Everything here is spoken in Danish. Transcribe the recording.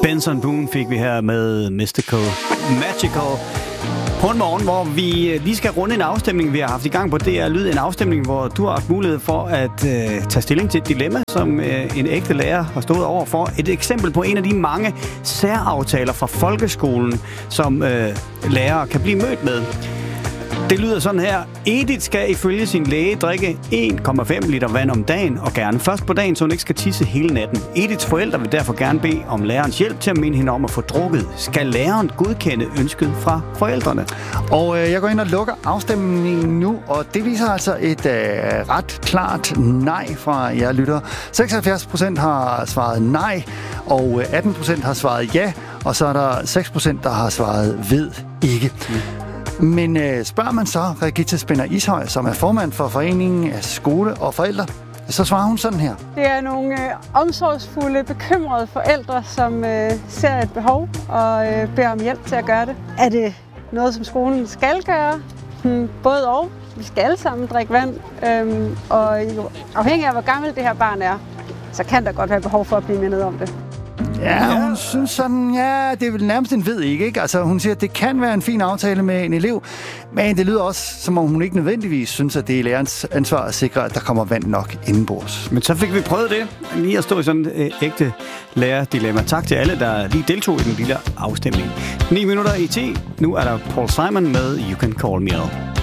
Benson Boone fik vi her med Mystical Magical. På en morgen, hvor vi lige skal runde en afstemning, vi har haft i gang på DR Lyd. En afstemning, hvor du har haft mulighed for at tage stilling til et dilemma, som en ægte lærer har stået over for. Et eksempel på en af de mange særaftaler fra folkeskolen, som lærere kan blive mødt med. Det lyder sådan her. Edith skal ifølge sin læge drikke 1,5 liter vand om dagen, og gerne først på dagen, så hun ikke skal tisse hele natten. Ediths forældre vil derfor gerne bede om lærerens hjælp til at minde hende om at få drukket. Skal læreren godkende ønsket fra forældrene? Og jeg går ind og lukker afstemningen nu, og det viser altså et ret klart nej fra jer lyttere. 76% har svaret nej, og 18% har svaret ja, og så er der 6%, der har svaret ved ikke. Men spørger man så Regitze Spinner Ishøj, som er formand for Foreningen af Skole og Forældre, så svarer hun sådan her. Det er nogle omsorgsfulde, bekymrede forældre, som ser et behov og beder om hjælp til at gøre det. Er det noget, som skolen skal gøre? Både og. Vi skal alle sammen drikke vand, og afhængig af, hvor gammel det her barn er, så kan der godt være behov for at blive mindet om det. Ja, hun synes sådan, ja, det er vel nærmest en ved ikke? Altså, hun siger, at det kan være en fin aftale med en elev, men det lyder også, som om hun ikke nødvendigvis synes, at det er lærerens ansvar at sikre, at der kommer vand nok indenbords. Men så fik vi prøvet det, lige at stå i sådan et ægte lærerdilemma. Tak til alle, der lige deltog i den lille afstemning. 9 minutter i 10. Nu er der Paul Simon med You Can Call Me Out.